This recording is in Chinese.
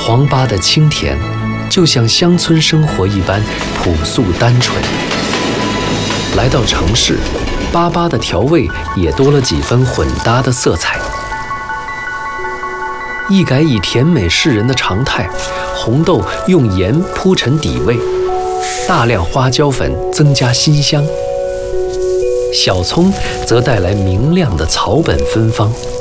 黄粑的清甜，就像乡村生活一般朴素单纯。来到城市，粑粑的调味也多了几分混搭的色彩。一改以甜美示人的常态，红豆用盐铺成底味，大量花椒粉增加辛香，小葱则带来明亮的草本芬芳。